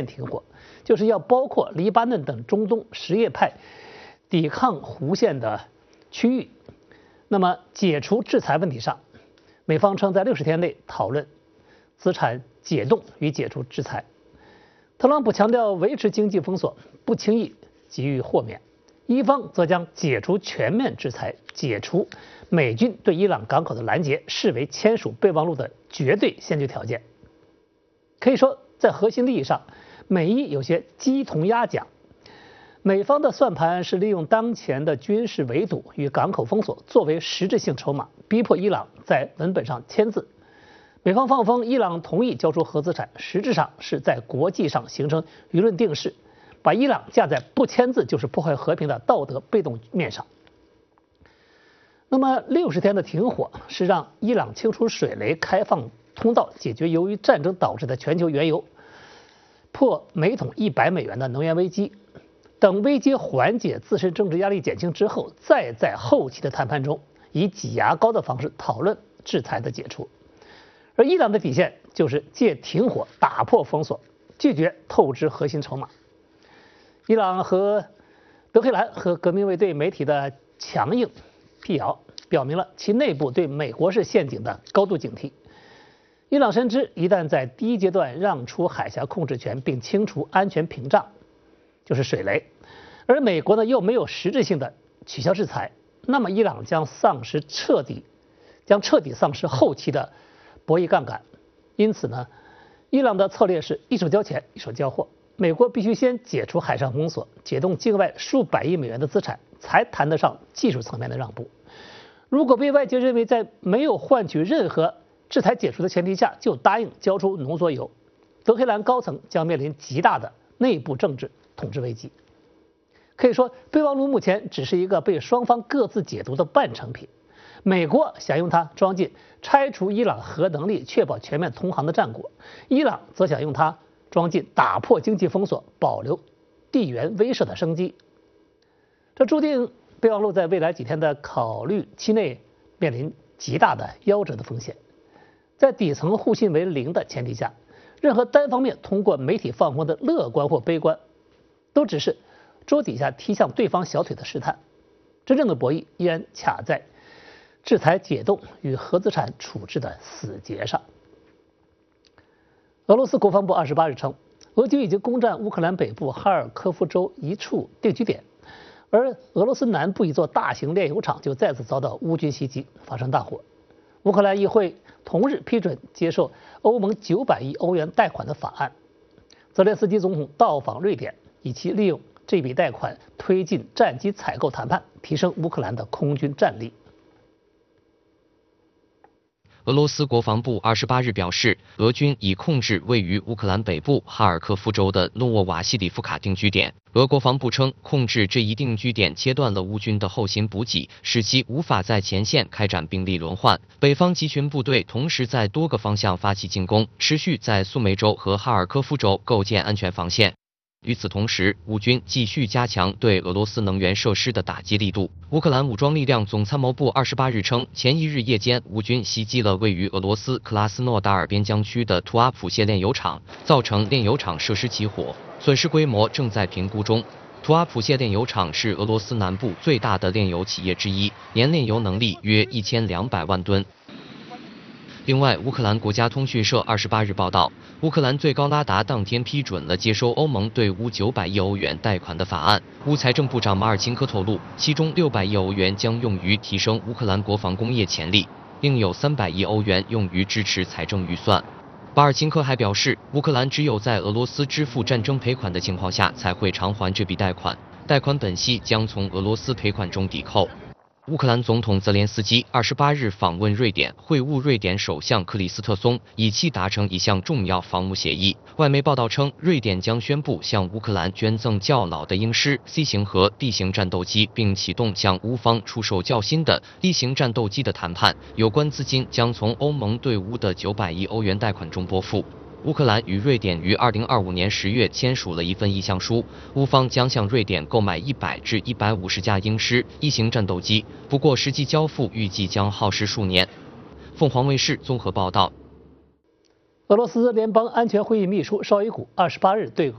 停火，就是要包括黎巴嫩等中东什叶派抵抗弧线的区域。那么解除制裁问题上，美方称在60天内讨论资产解冻与解除制裁。特朗普强调维持经济封锁，不轻易给予豁免。伊方则将解除全面制裁、解除美军对伊朗港口的拦截视为签署备忘录的绝对先决条件。可以说，在核心利益上，美伊有些鸡同鸭讲。美方的算盘是利用当前的军事围堵与港口封锁作为实质性筹码，逼迫伊朗在文本上签字。美方放风，伊朗同意交出核资产，实质上是在国际上形成舆论定势，把伊朗架在不签字就是破坏和平的道德被动面上。那么60天的停火是让伊朗清除水雷、开放通道，解决由于战争导致的全球原油破每桶100美元的能源危机。等危机缓解、自身政治压力减轻之后，再在后期的谈判中以挤牙膏的方式讨论制裁的解除。而伊朗的底线就是借停火打破封锁，拒绝透支核心筹码。伊朗和德黑兰和革命卫队媒体的强硬辟谣，表明了其内部对美国式陷阱的高度警惕。伊朗深知，一旦在第一阶段让出海峡控制权并清除安全屏障，就是水雷，而美国呢又没有实质性的取消制裁，那么伊朗将彻底丧失后期的博弈杠杆。因此呢，伊朗的策略是一手交钱，一手交货。美国必须先解除海上封锁，解冻境外数百亿美元的资产，才谈得上技术层面的让步。如果被外界认为在没有换取任何制裁解除的前提下就答应交出浓缩铀，德黑兰高层将面临极大的内部政治统治危机。可以说，备忘录目前只是一个被双方各自解读的半成品。美国想用它装进拆除伊朗核能力、确保全面通航的战果，伊朗则想用它装进打破经济封锁、保留地缘威慑的生机。这注定备忘录在未来几天的考虑期内面临极大的夭折的风险。在底层互信为零的前提下，任何单方面通过媒体放风的乐观或悲观，都只是桌底下踢向对方小腿的试探。真正的博弈依然卡在制裁解冻与核资产处置的死结上。俄罗斯国防部28日称，俄军已经攻占乌克兰北部哈尔科夫州一处定居点，而俄罗斯南部一座大型炼油厂就再次遭到乌军袭击，发生大火。乌克兰议会同日批准接受欧盟900亿欧元贷款的法案。泽连斯基总统到访瑞典，以期利用这笔贷款推进战机采购谈判，提升乌克兰的空军战力。 俄罗斯国防部28日表示，俄军已控制位于乌克兰北部哈尔科夫州的诺沃瓦西里夫卡定居点。俄国防部称，控制这一定居点切断了乌军的后勤补给，使其无法在前线开展兵力轮换。北方集群部队同时在多个方向发起进攻，持续在苏梅州和哈尔科夫州构建安全防线。与此同时，乌军继续加强对俄罗斯能源设施的打击力度。乌克兰武装力量总参谋部28日称，前一日夜间，乌军袭击了位于俄罗斯克拉斯诺达尔边疆区的图阿普谢炼油厂，造成炼油厂设施起火，损失规模正在评估中。图阿普谢炼油厂是俄罗斯南部最大的炼油企业之一，年炼油能力约1200万吨。另外，乌克兰国家通讯社28日报道，乌克兰最高拉达当天批准了接收欧盟对乌900亿欧元贷款的法案。乌财政部长马尔钦科透露，其中600亿欧元将用于提升乌克兰国防工业潜力，另有300亿欧元用于支持财政预算。马尔钦科还表示，乌克兰只有在俄罗斯支付战争赔款的情况下才会偿还这笔贷款，贷款本息将从俄罗斯赔款中抵扣。乌克兰总统泽连斯基28日访问瑞典，会晤瑞典首相克里斯特松，以期达成一项重要防务协议。外媒报道称，瑞典将宣布向乌克兰捐赠较老的鹰狮 C 型和 D 型战斗机，并启动向乌方出售较新的 D 型战斗机的谈判。有关资金将从欧盟对乌的900亿欧元贷款中拨付。乌克兰与瑞典于2025年10月签署了一份意向书，乌方将向瑞典购买100至150架鹰狮1型战斗机，不过实际交付预计将耗时数年。凤凰卫视综合报道。 俄罗斯联邦安全会议秘书绍伊古28日对